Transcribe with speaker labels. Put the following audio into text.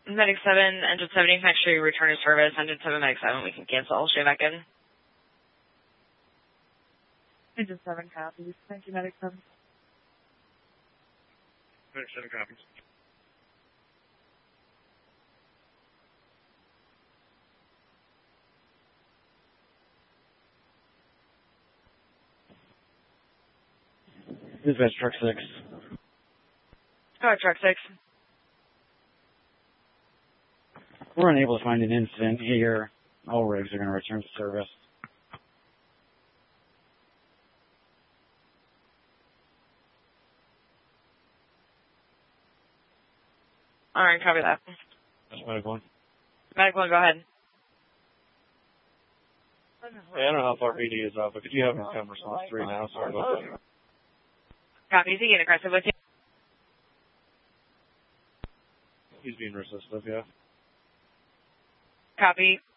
Speaker 1: Medic 7, Engine 70, make sure you return to service. Engine 7, Medic 7, we can cancel. Straight back in.
Speaker 2: Engine 7 copies. Thank you, Medic 7.
Speaker 3: Medic 7 copies.
Speaker 4: Dispatch Truck 6.
Speaker 1: Go ahead, Truck 6.
Speaker 4: We're unable to find an incident here. All rigs are going to return to service.
Speaker 1: Alright, copy that.
Speaker 3: That's Medic 1.
Speaker 1: Medic 1, go ahead.
Speaker 3: Hey, I don't know how far PD is up, but could you have him come response 3 now? Sorry about that.
Speaker 1: Copy, is he getting aggressive with you?
Speaker 3: He's being resistive, yeah.
Speaker 1: Copy.